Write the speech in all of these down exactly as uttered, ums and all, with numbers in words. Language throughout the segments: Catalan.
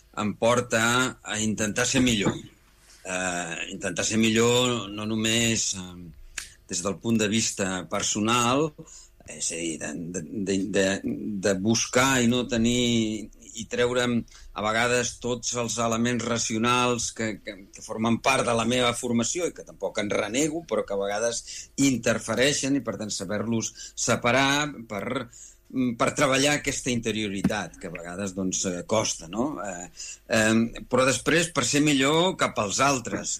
em porta a intentar ser millor. Uh, intentar ser millor no només uh, des del punt de vista personal, és a dir, de, de, de, de buscar i no tenir i treure'm a vegades tots els elements racionals que, que, que formen part de la meva formació i que tampoc en renego, però que a vegades interfereixen i per tant saber-los separar per, per treballar aquesta interioritat que a vegades doncs, costa, no? Eh, eh, però després per ser millor cap als altres,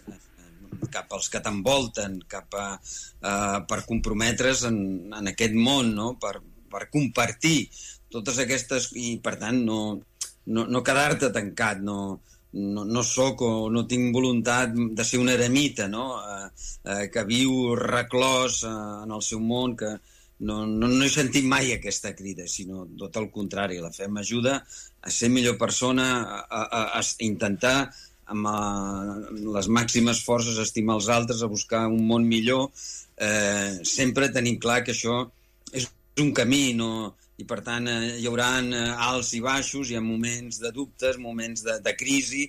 cap als que t'envolten, cap a, uh, per comprometre's en, en aquest món, no? per, per compartir totes aquestes... I, per tant, no, no, no quedar-te tancat, no, no, no soc o no tinc voluntat de ser un eremita, no? Uh, uh, que viu reclòs uh, en el seu món, que no, no, no he sentit mai aquesta crida, sinó tot el contrari. La fe m'ajuda a ser millor persona, a, a, a intentar amb les màximes forces estimar els altres, a buscar un món millor, eh, sempre tenim clar que això és un camí, no? I per tant eh, hi haurà alts i baixos, hi ha moments de dubtes, moments de, de crisi,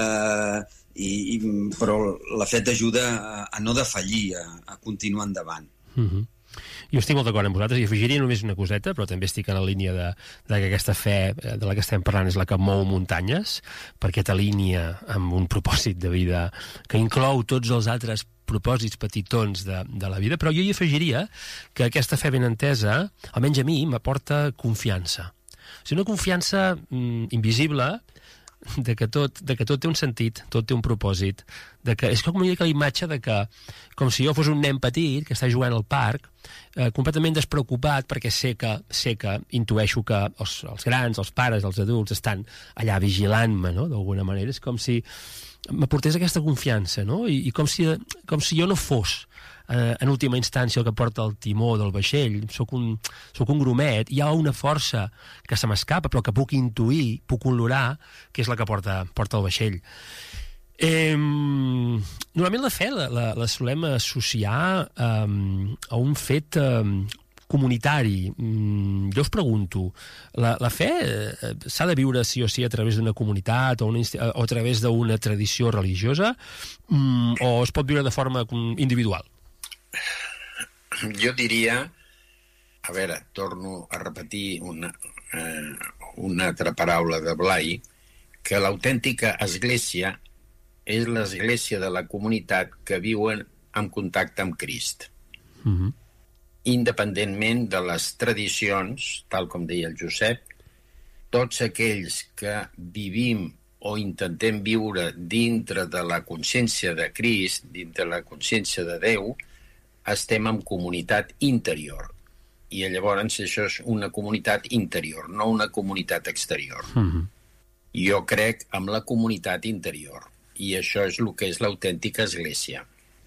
eh, i, i, però la fe t'ajuda a, a no defallir, a, a continuar endavant. Mm-hmm. Jo estic molt d'acord amb vosaltres i afegiria només una coseta, però també estic en la línia de, de que aquesta fe de la que estem parlant és la que mou muntanyes, perquè t'alinea amb un propòsit de vida que inclou tots els altres propòsits petitons de, de la vida, però jo hi afegiria que aquesta fe ben entesa, almenys a mi, m'aporta confiança. O sigui, una confiança mm, invisible, de que, tot, de que tot té un sentit, tot té un propòsit, de que és com una mica la imatge de que, com si jo fos un nen petit que està jugant al parc, eh, completament despreocupat, perquè sé que, sé que intueixo que els, els grans, els pares, els adults estan allà vigilant-me, no?, d'alguna manera. És com si m'aportés aquesta confiança, no?, i, i com, si, com si jo no fos eh, en última instància el que porta el timó del vaixell. Soc un, soc un grumet, hi ha una força que se m'escapa però que puc intuir, puc olorar, que és la que porta, porta el vaixell. Eh, normalment la fe la, la, la solem associar eh, a un fet eh, comunitari. Mm, jo us pregunto, la, la fe eh, s'ha de viure sí o sí a través d'una comunitat o, una, o a través d'una tradició religiosa, mm, o es pot viure de forma individual? Jo diria, a veure, torno a repetir una, eh, una altra paraula de Blai, que l'autèntica església és l'església de la comunitat que viuen en contacte amb Crist. Mm-hmm. Independentment de les tradicions, tal com deia el Josep, tots aquells que vivim o intentem viure dintre de la consciència de Crist, dintre de la consciència de Déu, estem en comunitat interior. I llavors això és una comunitat interior, no una comunitat exterior. Mm-hmm. Jo crec en la comunitat interior, i això és el que és l'autèntica església.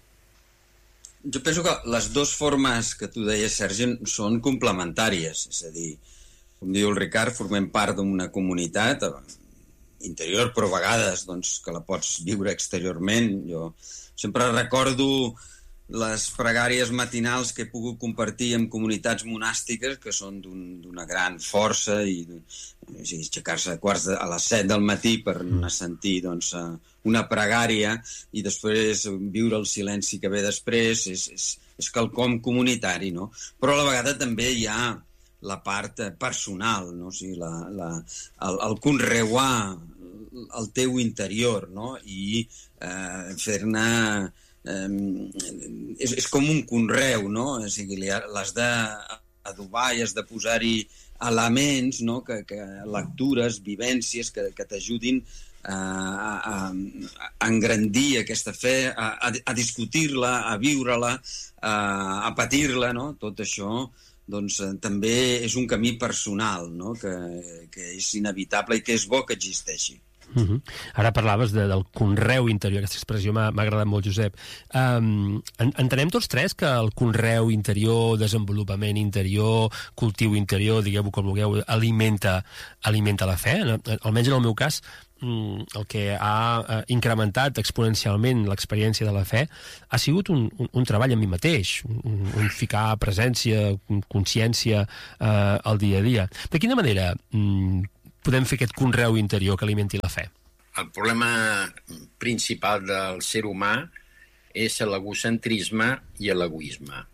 Jo penso que les dues formes que tu deies, Sergi, són complementàries. És a dir, com diu el Ricard, formem part d'una comunitat interior, però a vegades doncs, que la pots viure exteriorment. Jo sempre recordo les pregàries matinals que he pogut compartir amb comunitats monàstiques que són d'una un, gran força i o sigui, aixecar-se a quarts de, a les set del matí per anar a sentir doncs, una pregària i després viure el silenci que ve després és, és, és quelcom comunitari, no? Però a la vegada també hi ha la part personal, no? O sigui, la, la, el, el conreuar el teu interior, no? I eh, fer-ne Um, és, és com un conreu, no? O sigui, l'has d'adobar i has de posar-hi elements, no? que, que lectures, vivències que, que t'ajudin a, a, a engrandir aquesta fe, a, a, a discutir-la, a viure-la, a, a patir-la, no? Tot això doncs, també és un camí personal, no? que, que és inevitable i que és bo que existeixi. Uh-huh. Ara parlaves de, del conreu interior, aquesta expressió m'ha agradat molt, Josep. Um, en, entenem tots tres que el conreu interior, desenvolupament interior, cultiu interior, digueu-ho com vulgueu, alimenta, alimenta la fe. Almenys en el meu cas, el que ha incrementat exponencialment l'experiència de la fe ha sigut un, un, un treball amb mi mateix, un, un ficar presència, consciència eh, al dia a dia. De quina manera mm, podem fer aquest conreu interior que alimenti la fe? el problema principal del ser humà és l'egocentrisme i l'egoisme.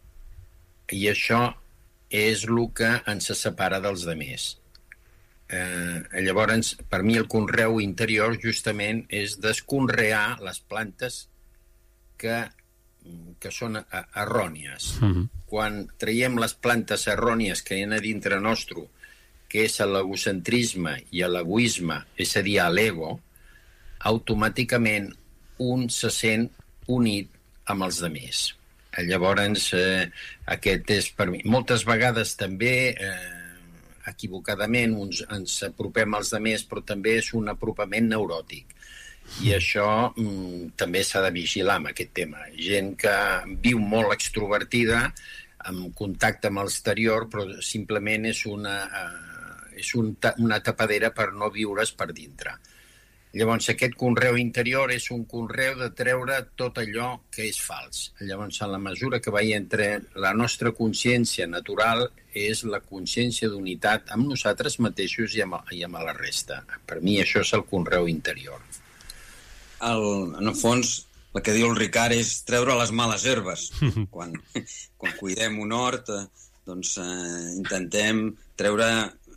I això és el que ens separa dels altres. Eh, llavors, per mi el conreu interior justament és desconrear les plantes que, que són errònies. Mm-hmm. Quan traiem les plantes errònies que hi ha a dintre nostre, que és l'egocentrisme i l'egoisme, és a dir, l'ego, automàticament un se sent unit amb els altres. Llavors, eh, aquest és per mi. Moltes vegades també, eh, equivocadament, uns ens apropem als altres, però també és un apropament neuròtic. I això mm, també s'ha de vigilar amb aquest tema. Gent que viu molt extrovertida, amb contacte amb l'exterior, però simplement és una... Eh, és un ta una tapadera per no viure's per dintre. Llavors, aquest conreu interior és un conreu de treure tot allò que és fals. Llavors, en la mesura que vaig entre la nostra consciència natural és la consciència d'unitat amb nosaltres mateixos i amb, i amb la resta. Per mi això és el conreu interior. El, en el fons, el que diu el Ricard és treure les males herbes. Quan, quan cuidem un hort, doncs eh, intentem treure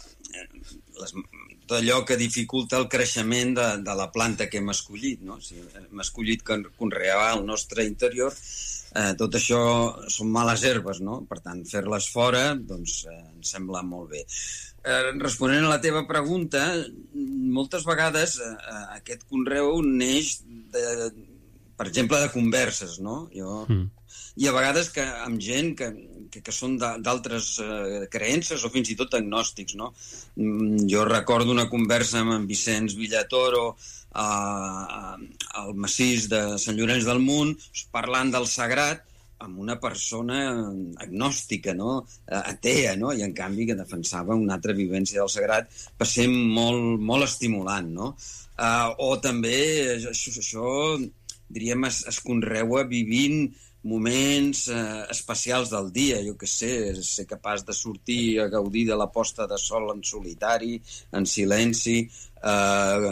les, tot allò que dificulta el creixement de, de la planta que hem escollit, no? Si hem escollit conrear el nostre interior, eh, tot això són males herbes, no? Per tant, fer-les fora, doncs, eh, em sembla molt bé. Eh, responent a la teva pregunta, moltes vegades eh, aquest conreu neix, de, per exemple, de converses, no? Jo... Mm. I a vegades que amb gent que, que, que són d'altres eh, creences o fins i tot agnòstics, no? Jo recordo una conversa amb en Vicenç Villatoro a, a, al massís de Sant Llorenç del Munt, parlant del sagrat amb una persona agnòstica, no? Atea, no? I en canvi que defensava una altra vivència del sagrat, va ser molt, molt estimulant, no? Uh, o també això, això diríem, es, es conreua vivint moments eh, especials del dia, jo què sé, ser capaç de sortir a gaudir de la posta de sol en solitari, en silenci, eh,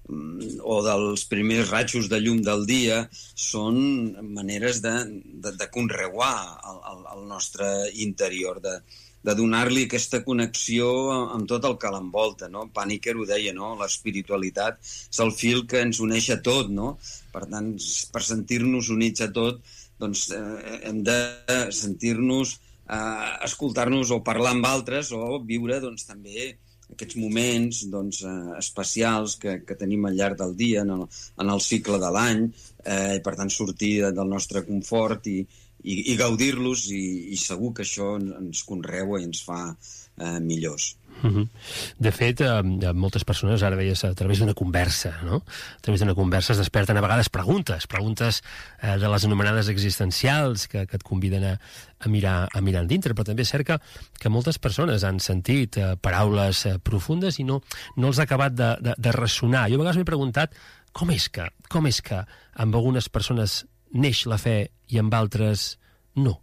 o dels primers ratxos de llum del dia, són maneres de, de, de conreuar el, el, el nostre interior, de, de donar-li aquesta connexió amb tot el que l'envolta, no? Paniker ho deia, no? L'espiritualitat és el fil que ens uneix a tot, no? Per tant, per sentir-nos units a tot, doncs eh, hem de sentir-nos, eh, escoltar-nos o parlar amb altres o viure doncs, també aquests moments doncs, eh, especials que, que tenim al llarg del dia, en el, en el cicle de l'any, eh, i per tant sortir del nostre confort i, i, i gaudir-los i, i segur que això ens conreua i ens fa eh, millors. Uh-huh. De fet, eh, moltes persones, ara veies, a través d'una conversa, no? A través d'una conversa es desperten a vegades preguntes, preguntes eh, de les anomenades existencials que, que et conviden a, a, mirar, a mirar endintre, però també és cert que, que moltes persones han sentit eh, paraules eh, profundes i no, no els ha acabat de, de, de ressonar. Jo a vegades m'he preguntat com és que, com és que amb algunes persones neix la fe i amb altres no?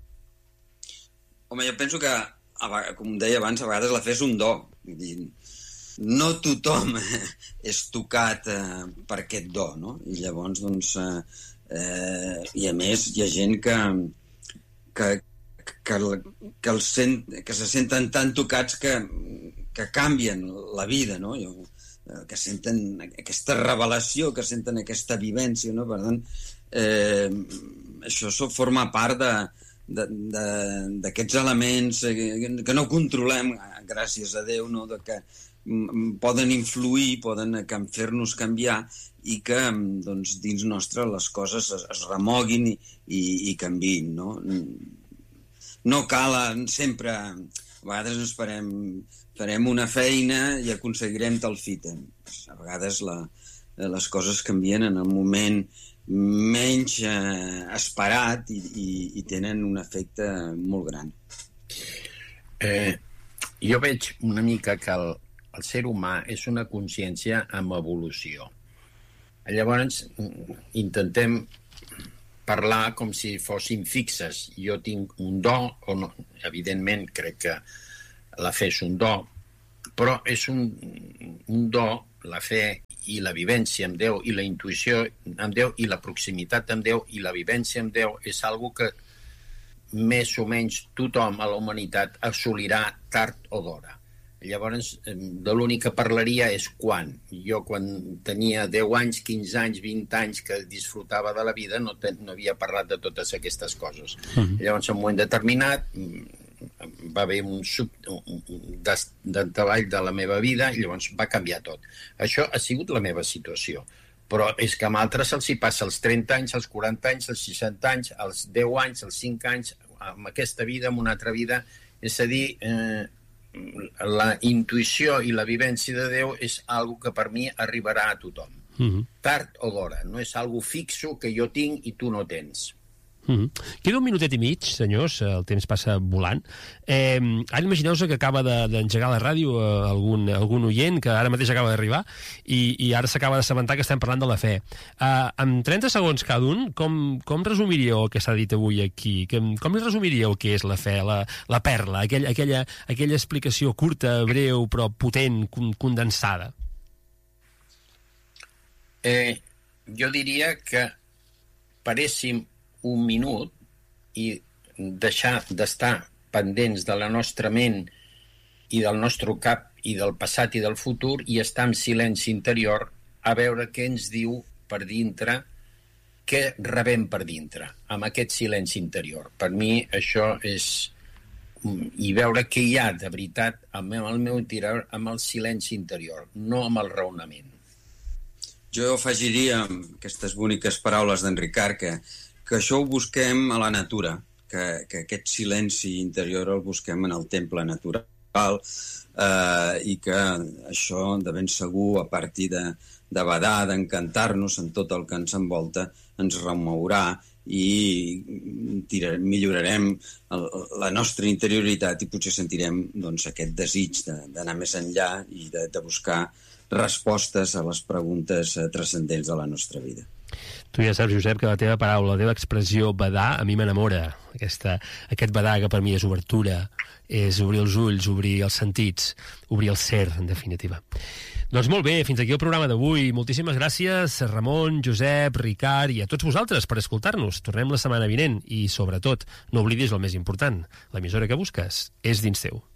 Home, jo penso que com deia abans, a vegades la fe és un do. No tothom és tocat eh, per aquest do, no? I llavors, doncs, eh, i a més hi ha gent que, que, que, que, el sent, que se senten tan tocats que, que canvien la vida, no? Jo, que senten aquesta revelació, que senten aquesta vivència, no? Per tant, eh, això forma part de d'aquests elements que no controlem, gràcies a Déu, no? De que poden influir, poden fer-nos canviar i que doncs, dins nostre les coses es, es remoguin i, i, i canviïn, no? No cal sempre, a vegades ens farem, farem una feina i aconseguirem tal fita. A vegades la, les coses canvien en el moment menys eh, esperat i, i, i tenen un efecte molt gran. Eh, jo veig una mica que el, el ser humà és una consciència amb evolució. Llavors intentem parlar com si fossin fixes. Jo tinc un do, o no, evidentment crec que la fe és un do, però és un, un do, la fe i la vivència amb Déu i la intuïció amb Déu i la proximitat amb Déu i la vivència amb Déu és algo que més o menys tothom a la humanitat assolirà tard o d'hora. Llavors, de l'únic que parlaria és quan. Jo, quan tenia deu anys, quinze anys, vint anys, que disfrutava de la vida, no, ten, no havia parlat de totes aquestes coses. Mm. Llavors, en un moment determinat, va haver un sub un, un de, de treball de la meva vida i llavors va canviar tot. Això ha sigut la meva situació. Però és que amb altres se'ls hi passa als trenta anys, als quaranta anys, als seixanta anys, als deu anys, als cinc anys, amb aquesta vida, amb una altra vida. És a dir, eh, la intuïció i la vivència de Déu és algo que per mi arribarà a tothom. Mm-hmm. Tard o d'hora. No és algo fixo que jo tinc i tu no tens. Mm-hmm. Queda un minutet i mig, senyors, el temps passa volant. Eh, ara imagineu-vos que acaba d'engegar de, la ràdio eh, algun, algun oient que ara mateix acaba d'arribar i, i ara s'acaba d'assabentar que estem parlant de la fe. Eh, en trenta segons cada un, com, com resumiríeu el que s'ha dit avui aquí? Que, com li resumiríeu què és la fe, la, la perla, aquell, aquella, aquella explicació curta, breu, però potent, condensada? Eh, jo diria que paréssim un minut i deixar d'estar pendents de la nostra ment i del nostre cap i del passat i del futur i estar en silenci interior a veure què ens diu per dintre, què rebem per dintre, amb aquest silenci interior. Per mi això és... i veure què hi ha de veritat amb el meu interior, amb el silenci interior, no amb el raonament. Jo afegiria aquestes boniques paraules d'en Ricard que que això ho busquem a la natura, que, que aquest silenci interior el busquem en el temple natural eh, i que això de ben segur a partir de, de badar, d'encantar-nos en tot el que ens envolta, ens remourà i tirar, millorarem el, la nostra interioritat i potser sentirem doncs, aquest desig d'anar més enllà i de, de buscar respostes a les preguntes eh, transcendents de la nostra vida. Tu ja saps, Josep, que la teva paraula, la teva expressió badar, a mi m'enamora. Aquesta, aquest badar que per mi és obertura, és obrir els ulls, obrir els sentits, obrir el ser, en definitiva. Doncs molt bé, fins aquí el programa d'avui. Moltíssimes gràcies, Ramon, Josep, Ricard i a tots vosaltres per escoltar-nos. Tornem la setmana vinent i, sobretot, no oblidis el més important. L'emissora que busques és dins teu.